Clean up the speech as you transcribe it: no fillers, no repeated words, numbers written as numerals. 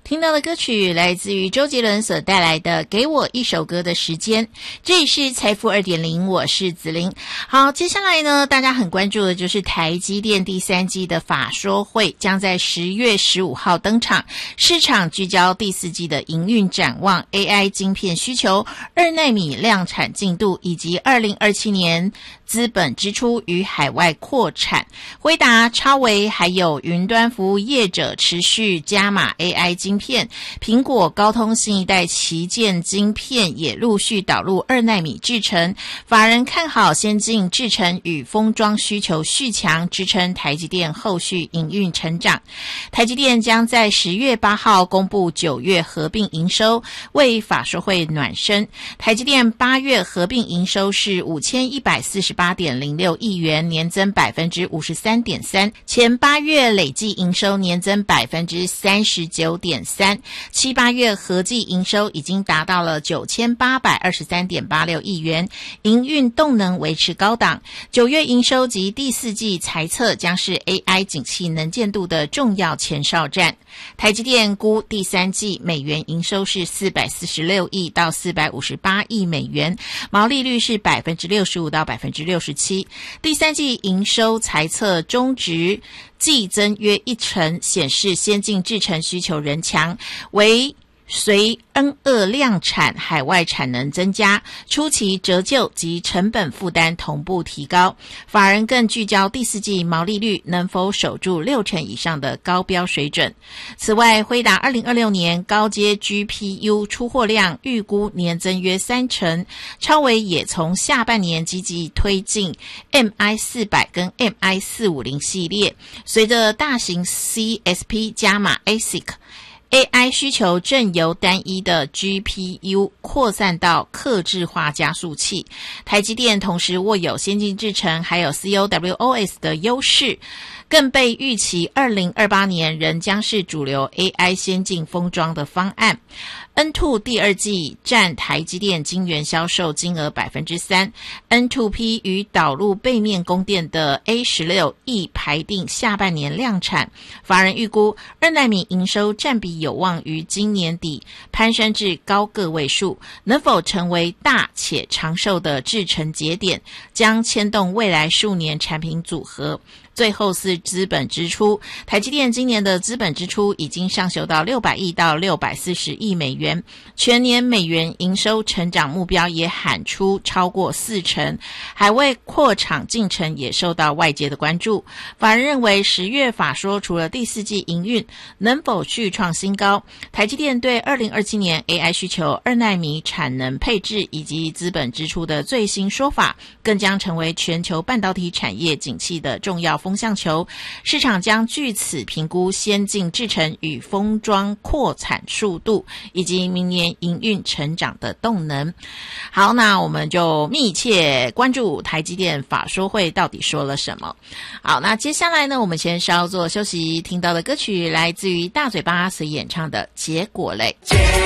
听到的歌曲来自于周杰伦所带来的《给我一首歌的时间》，这里是财富 2.0， 我是子琳。好，接下来呢，大家很关注的就是台积电第3季的法说会将在10月15号登场，市场聚焦第4季的营运展望、AI 晶片需求、2奈米量产进度以及2027年资本支出与海外扩产。辉达、超微还有云端服务业者持续加码 AI 晶片，苹果、高通新一代旗舰晶片也陆续导入2奈米制程，法人看好先进制程与封装需求续强，支撑台积电后续营运成长。台积电将在10月8号公布9月合并营收，为法说会暖身。台积电8月合并营收是5148.06亿元，年增 53.3%， 前8月累计营收年增 39.3%， 7、8月合计营收已经达到了 9823.86 亿元，营运动能维持高档。9月营收及第4季财测将是 AI 景气能见度的重要前哨战。台积电估第3季美元营收是446亿到458亿美元，毛利率是 65% 到 67%。第3季营收财测中值季增约1%，显示先进制程需求仍强，为随 N2 量产海外产能增加，初期折旧及成本负担同步提高，法人更聚焦第4季毛利率能否守住60%以上的高标水准。此外，辉达2026年高阶 GPU 出货量预估年增约3%，超微也从下半年积极推进 MI400 跟 MI450 系列，随着大型 CSP 加码 ASIC，AI 需求正由单一的 GPU 扩散到客制化加速器，台积电同时握有先进制程还有 CoWoS 的优势，更被预期2028年仍将是主流 AI 先进封装的方案。N2 第2季占台积电晶圆销售金额 3%， N2P 与导入背面供电的 A16 亦排定下半年量产，法人预估2奈米营收占比有望于今年底攀升至高个位数，能否成为大且长寿的制程节点，将牵动未来数年产品组合。最后是资本支出，台积电今年的资本支出已经上修到600亿到640亿美元，全年美元营收成长目标也喊出超过40%，海外扩厂进程也受到外界的关注。法人认为10月法说除了第4季营运能否续创新高，台积电对2027年 AI 需求、2奈米产能配置以及资本支出的最新说法，更将成为全球半导体产业景气的重要风向球，市场将据此评估先进制程与封装扩产速度，以及明年营运成长的动能。好，那我们就密切关注台积电法说会到底说了什么。好，那接下来呢，我们先稍作休息，听到的歌曲来自于大嘴巴所演唱的《结果类》。